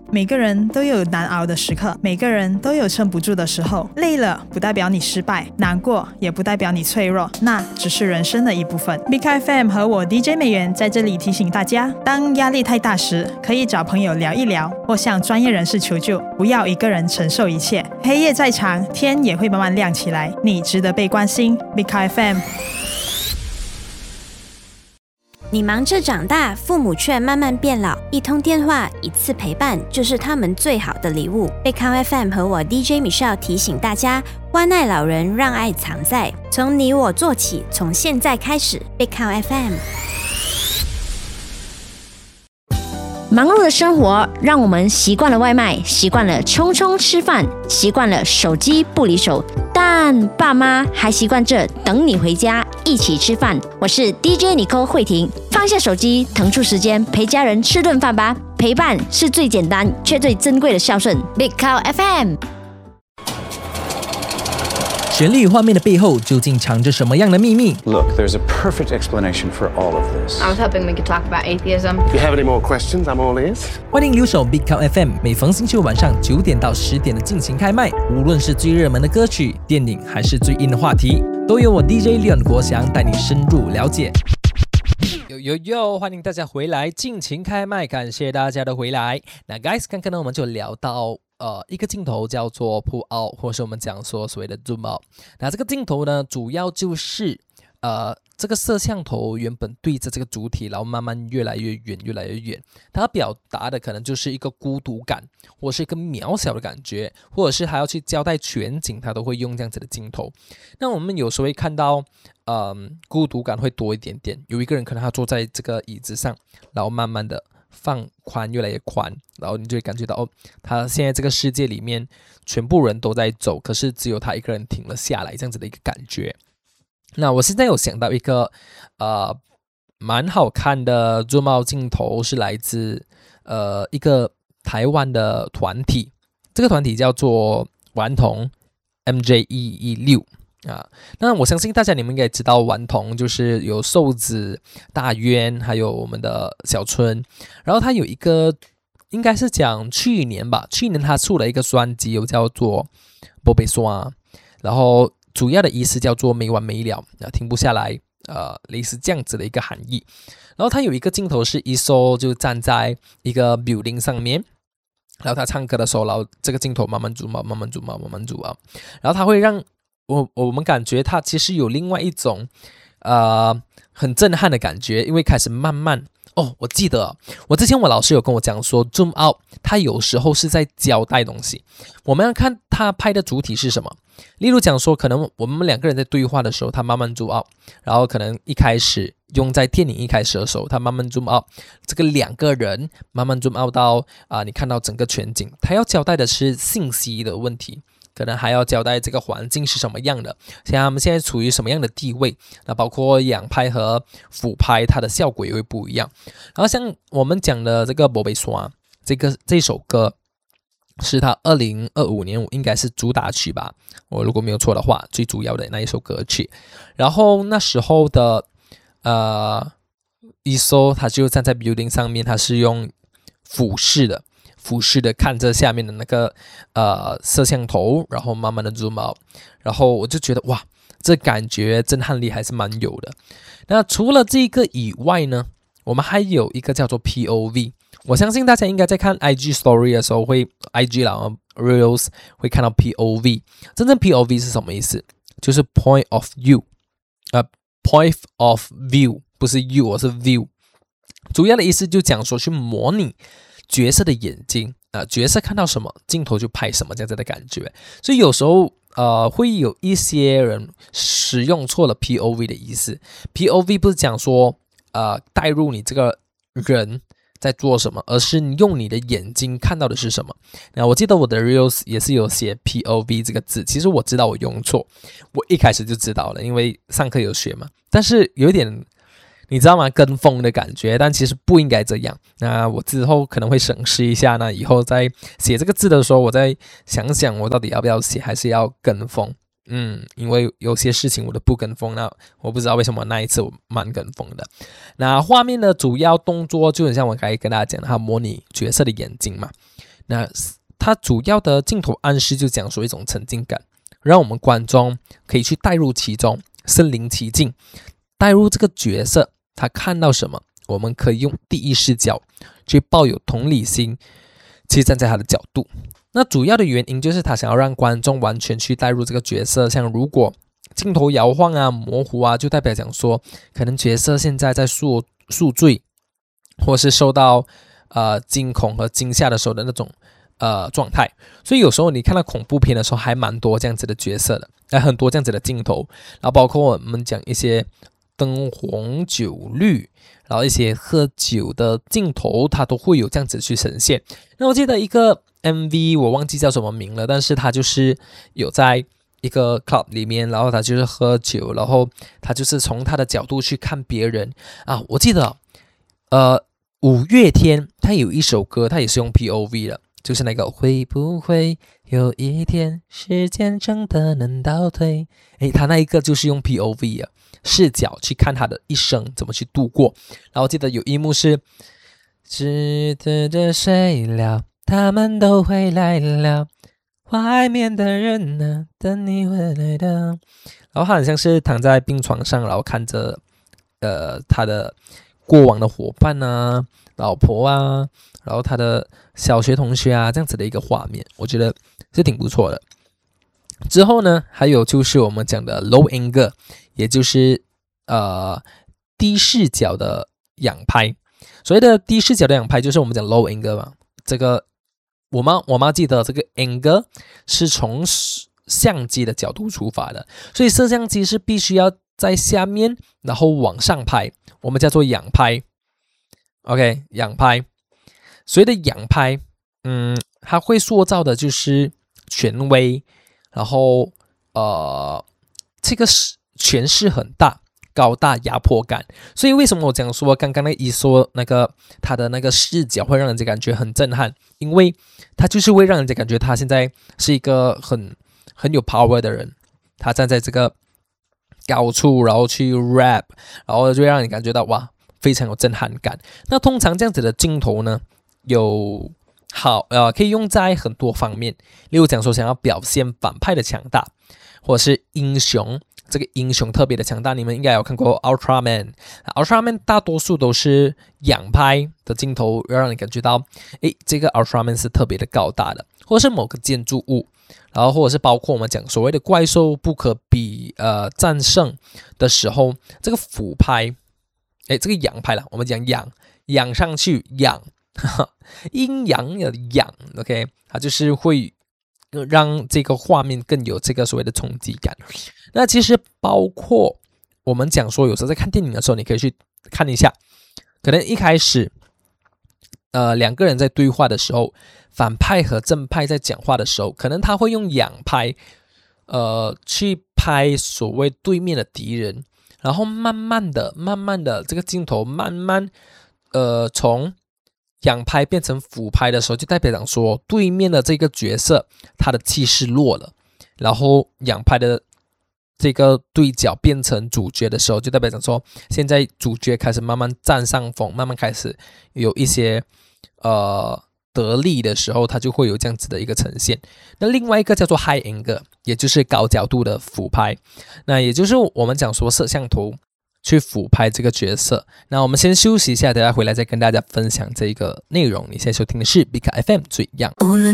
每个人都有难熬的时刻，每个人都有撑不住的时候。累了不代表你失败，难过也不代表你脆弱，那只是人生的一部分。Big FM 和我 DJ 美元在这里提醒大家，当压力太大时，可以找朋友聊一聊，或向专业人士求救，不要一个人承受一切。黑夜再长，天也会慢慢亮起来，你值得被关心。Big FM。 你忙着长大，父母却慢慢变老，一通电话，一次陪伴，就是他们最好的礼物。贝康 FM 和我 DJ Michelle 提醒大家，关爱老人，让爱藏在，从你我做起，从现在开始。贝康 FM。 忙碌的生活让我们习惯了外卖，习惯了匆匆吃饭，习惯了手机不离手，但爸妈还习惯着等你回家一起吃饭。我是 DJ Nicole 慧婷，放下手机，腾出时间陪家人吃顿饭吧。陪伴是最简单却最珍贵的孝顺。Big Cow FM。 旋律画面的背后究竟藏着什么样的秘密？ Look, there's a perfect explanation for all of this. I was hoping we could talk about atheism. If you have any more questions, I'm all ears. 欢迎留守 Big Cow FM， 每逢星期五晚上9点到10点的尽情开麦。无论是最热门的歌曲、电影，还是最硬的话题，都由我 DJ Leon 国祥带你深入了解。欢迎大家回来，尽情开麦，感谢大家的回来。那 guys， 刚刚呢我们就聊到一个镜头叫做 pull out， 或是我们讲说所谓的 zoom out。那这个镜头呢，主要就是这个摄像头原本对着这个主体，然后慢慢越来越远，越来越远。它表达的可能就是一个孤独感，或是一个渺小的感觉，或者是还要去交代全景，它都会用这样子的镜头。那我们有时候会看到，孤独感会多一点点。有一个人可能他坐在这个椅子上，然后慢慢的放宽，越来越宽，然后你就会感觉到他现在这个世界里面全部人都在走，可是只有他一个人停了下来，这样子的一个感觉。那我现在有想到一个蛮好看的 zoom out 镜头，是来自一个台湾的团体，这个团体叫做顽童 MJ116。那我相信大家你们应该知道，顽童就是有瘦子、大渊，还有我们的小春。然后他有一个应该是讲去年他出了一个专辑，有叫做不被刷，然后主要的意思叫做没完没了，停不下来，类似这样子的一个含义。然后他有一个镜头是一艘就站在一个 building 上面，然后他唱歌的时候，然后这个镜头慢慢zoom out，慢慢zoom out，慢慢zoom out，然后他会让我们感觉它其实有另外一种很震撼的感觉，因为开始慢慢我记得我之前我老师有跟我讲说 zoom out 它有时候是在交代东西，我们要看他拍的主体是什么。例如讲说可能我们两个人在对话的时候，他慢慢 zoom out， 然后可能一开始用在电影一开始的时候，他慢慢 zoom out， 这个两个人慢慢 zoom out 到你看到整个全景，他要交代的是信息的问题，可能还要交代这个环境是什么样的，像他们现在处于什么样的地位，那包括仰拍和俯拍，它的效果也会不一样。然后像我们讲的这个没被刷，这首歌是他2025年应该是主打曲吧，我如果没有错的话，最主要的那一首歌曲。然后那时候的一艘他就站在 building 上面，他是用俯视的看着下面的那个摄像头，然后慢慢的 zoom out， 然后我就觉得哇，这感觉震撼力还是蛮有的。那除了这个以外呢，我们还有一个叫做 POV， 我相信大家应该在看 IG Story 的时候会 IG 啦 Reels 会看到 POV。 真正 POV 是什么意思？就是 Point of View，Point of View 不是 You， 是 View。 主要的意思就讲说去模拟角色的眼睛，角色看到什么镜头就拍什么，这样子的感觉。所以有时候会有一些人使用错了 POV 的意思。 POV 不是讲说带入你这个人在做什么，而是你用你的眼睛看到的是什么。那我记得我的 Reels 也是有写 POV 这个字，其实我知道我用错，我一开始就知道了，因为上课有学嘛，但是有一点你知道吗？跟风的感觉，但其实不应该这样。那我之后可能会审视一下，那以后在写这个字的时候，我再想想我到底要不要写，还是要跟风。因为有些事情我都不跟风，那我不知道为什么那一次我蛮跟风的。那画面的主要动作就很像我刚才跟大家讲，它模拟角色的眼睛嘛。 那它主要的镜头暗示就讲说一种沉浸感，让我们观众可以去带入其中，身临其境，带入这个角色，他看到什么，我们可以用第一视角去抱有同理心，去站在他的角度。那主要的原因就是他想要让观众完全去带入这个角色，像如果镜头摇晃啊、模糊啊，就代表讲说可能角色现在在宿醉，或是受到惊恐和惊吓的时候的那种状态。所以有时候你看到恐怖片的时候还蛮多这样子的角色的，很多这样子的镜头，然后包括我们讲一些灯红酒绿，然后一些喝酒的镜头，它都会有这样子去呈现。那我记得一个 MV 我忘记叫什么名了，但是它就是有在一个 club 里面，然后他就是喝酒，然后他就是从他的角度去看别人啊。我记得五月天他有一首歌，他也是用 POV 的，就是那个会不会有一天时间真的能倒退，他那一个就是用 POV 的视角去看他的一生怎么去度过。然后记得有一幕是只等着睡了，他们都回来了，外面的人呢，等你回来的。然后他好像是躺在病床上，然后看着他的过往的伙伴啊、老婆啊，然后他的小学同学啊，这样子的一个画面，我觉得是挺不错的。之后呢，还有就是我们讲的 low angle， 也就是低视角的仰拍。所谓的低视角的仰拍，就是我们讲 low angle 嘛。这个我妈记得这个 angle 是从相机的角度出发的，所以摄像机是必须要在下面，然后往上拍，我们叫做仰拍。OK， 仰拍。所谓的仰拍，它会塑造的就是权威，然后这个权势很大。高大压迫感，所以为什么我讲说刚刚那个他的那个视角会让人家感觉很震撼，因为他就是会让人家感觉他现在是一个很有 power 的人，他站在这个高处，然后去 rap， 然后就会让你感觉到哇，非常有震撼感。那通常这样子的镜头呢，可以用在很多方面，例如讲说想要表现反派的强大，或者是这个英雄特别的强大。你们应该有看过 Ultraman， 大多数都是仰拍的镜头，要让你感觉到这个 Ultraman 是特别的高大的，或者是某个建筑物，然后或者是包括我们讲所谓的怪兽不可比战胜的时候，这个俯拍，这个仰拍啦，我们讲仰上去仰阴阳的阳 ，OK， 它就是会让这个画面更有这个所谓的冲击感。那其实包括我们讲说，有时候在看电影的时候，你可以去看一下，可能一开始两个人在对话的时候，反派和正派在讲话的时候，可能他会用仰拍去拍所谓对面的敌人，然后慢慢的这个镜头慢慢从仰拍变成俯拍的时候，就代表讲说对面的这个角色他的气势弱了，然后仰拍的这个对角变成主角的时候，就代表讲说现在主角开始慢慢占上风，慢慢开始有一些得力的时候，它就会有这样子的一个呈现。那另外一个叫做 high angle， 也就是高角度的俯拍，那也就是我们讲说摄像头去俯拍这个角色。那我们先休息一下，等下回来再跟大家分享这个内容。你现在收听的是 Big FM 最样。